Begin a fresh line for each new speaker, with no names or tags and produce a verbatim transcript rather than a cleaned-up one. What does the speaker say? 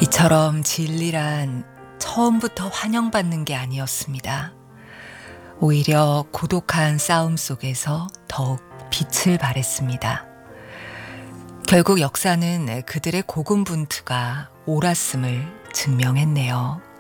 이처럼 진리란 처음부터 환영받는 게 아니었습니다. 오히려 고독한 싸움 속에서 더욱 빛을 발했습니다. 결국 역사는 그들의 고군분투가 옳았음을 증명했네요.